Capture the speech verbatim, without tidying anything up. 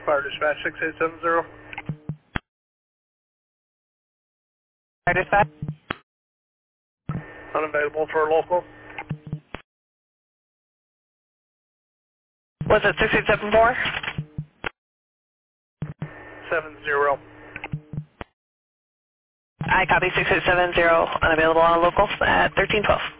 Fire Dispatch six eight seven zero. Fire Dispatch. Unavailable for local. Was it six eight seven four? seven zero. I copy six eight seven zero, unavailable on local at thirteen twelve.